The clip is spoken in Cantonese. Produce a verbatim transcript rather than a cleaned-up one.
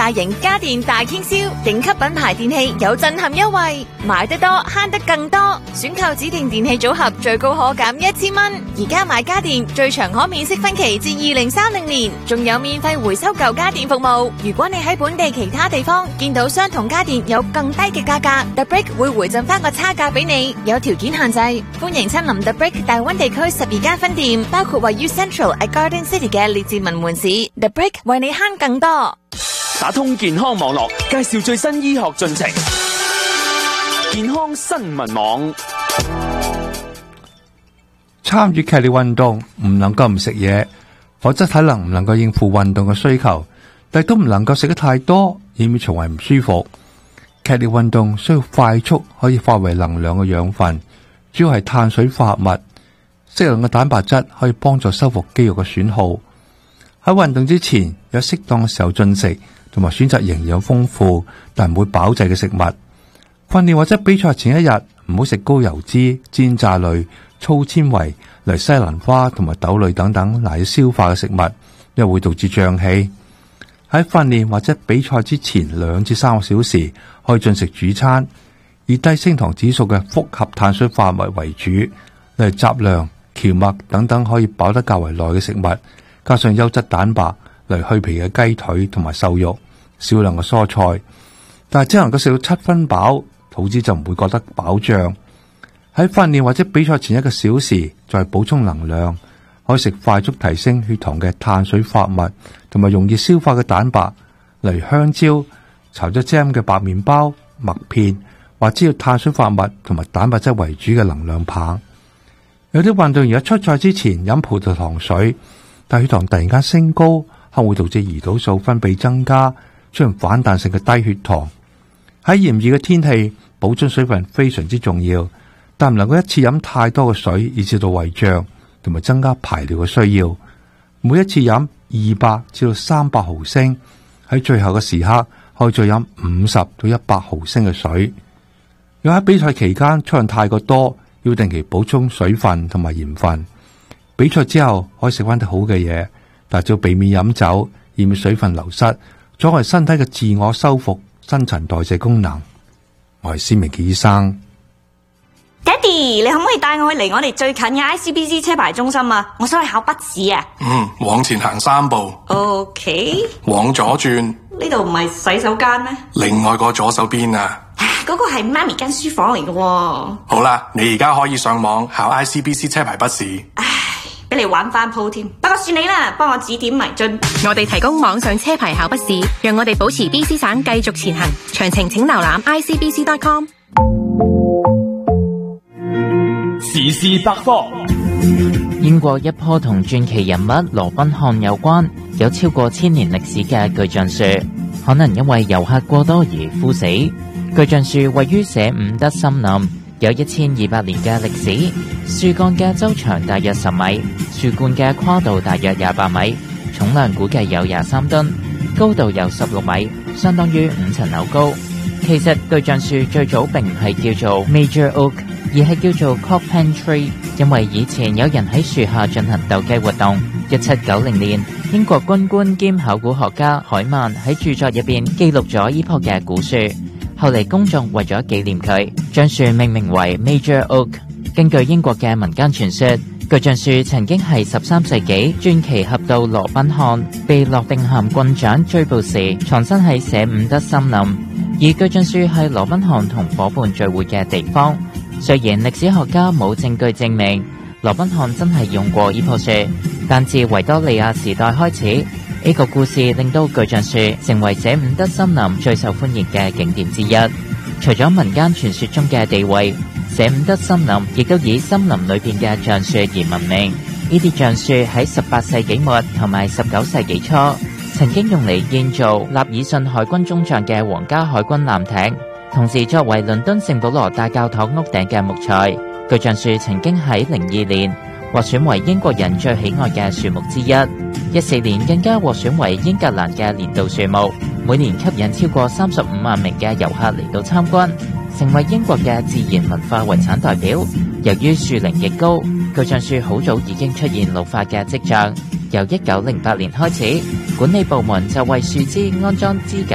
大型家電大傾銷，頂級品牌電器有震撼優惠，買得多慳得更多，選購指定電器組合最高可減一千蚊。而家買家電最長可免息分期至二零三零年，仲有免費回收舊家電服務。如果你喺本地其他地方見到相同家電有更低嘅價格， The Brick 會回贈翻個差價俾你，有條件限制。歡迎親臨 The Brick 大灣地區十二間分店，包括位於 Central at Garden City 嘅列治文門市。The Brick 為你慳更多。 打通健康網絡，介紹最新醫學進程。健康新聞網。 參與劇烈運動唔能夠唔食嘢，否則體能唔能夠應付運動嘅需求，但都唔能夠食得太多，以免腸胃唔舒服。劇烈運動需要快速可以化為能量嘅養分，主要係碳水化合物。適量嘅蛋白質可以幫助修復肌肉嘅損耗。喺運動之前有適當嘅時候進食，同埋選擇營養豐富但唔會飽滯嘅食物。訓練或者比賽前一日唔好食高油脂、煎炸類、粗纖維，例如西蘭花同埋豆類等等難以消化嘅食物，因為會導致脹氣。喺訓練或者比賽之前兩至三個小時可以進食主餐，以低升糖指數嘅複合碳水化合物為主，例如雜糧、蕎麥等等可以飽得較為耐嘅食物，加上優質蛋白，例如去皮嘅雞腿同埋瘦肉，少量嘅蔬菜。但係只能夠食到七分飽，肚子就唔會覺得飽脹。喺訓練或者比賽前一個小時再補充能量，可以食快速提升血糖嘅碳水化合物，同埋容易消化嘅蛋白，例如香蕉、炒咗 jam 嘅白麵包、麥片，或者要碳水化合物同埋蛋白質為主嘅能量棒。有啲運動員喺出賽之前飲葡萄糖水，但血糖突然間升高，可能會導致胰島素分泌增加，出現反彈性嘅低血糖。喺炎熱嘅天氣，補充水分非常之重要，但唔能夠一次飲太多嘅水，以至到胃脹，同埋增加排尿嘅需要。每一次飲二百至到三百毫升，喺最後嘅時刻可以再飲五十到一百毫升嘅水。如果喺比賽期間出汗太過多，要定期補充水分同埋鹽分。比賽之後可以食翻啲好嘅嘢，但係要避免飲酒，以免水分流失，阻礙身體嘅自我修復、新陳代謝功能。我係施明傑醫生。 爹哋，你可唔可以帶我去離我哋最近嘅 I C B C 車牌中心啊？我想去考筆試啊。 嗯，往前行三步。 OK。 往左轉。 呢度唔係洗手間咩？ 另外個左手邊啊。 嗰個係媽咪間書房嚟嘅喎。 好啦，你而家可以上網考 I C B C 車牌筆試。 唉，俾你玩翻鋪添。不過算你啦，幫我指點迷津。 我哋提供網上車牌考筆試，讓我哋保持 B C 省繼續前行。詳情請瀏覽 I C B C dot com。 時事百科。 英國一棵同傳奇人物羅賓漢有關，有超過千年歷史嘅巨橡樹，可能因為遊客過多而枯死。巨橡樹位於舍伍德森林，有一千二百年嘅歷史。樹幹嘅周長大約十米，樹冠嘅跨度大約廿八米，重量估計有廿三噸，高度有十六米，相當於五層樓高。其實巨橡樹最早並唔係叫做 Major Oak， 而係叫做 Cockpen Tree， 因為以前有人喺樹下進行鬥雞活動。一七九零年，英國軍官兼考古學家海曼喺著作入邊記錄咗呢棵嘅古樹。後嚟公眾為咗紀念佢，將樹命名為 Major Oak。根據英國嘅民間傳說，巨橡樹曾經係十三世紀傳奇俠盜羅賓漢被諾定咸郡長追捕時藏身喺舍伍德森林，而巨橡樹係羅賓漢同伙伴聚會嘅地方。雖然歷史學家冇證據證明羅賓漢真係用過呢棵樹，但自維多利亞時代開始，呢個故事令到巨橡樹成為舍伍德森林最受歡迎嘅景點之一。除咗民間傳說中嘅地位，舍伍德森林亦都以森林裏邊嘅橡樹而聞名。呢啲橡樹喺十八世紀末同埋十九世紀初，曾經用嚟建造納爾遜海軍中將嘅皇家海軍艦艇，同時作為倫敦聖保羅大教堂屋頂嘅木材。巨橡樹曾經喺零二年獲選為英國人最喜愛嘅樹木之一，一四年更加獲選為英格蘭嘅年度樹木，每年吸引超過三十五萬名嘅遊客嚟到參觀，成為英國嘅自然文化遺產代表。由於樹齡極高，巨橡樹好早已經出現老化嘅跡象。由一九零八年開始，管理部門就為樹枝安裝支架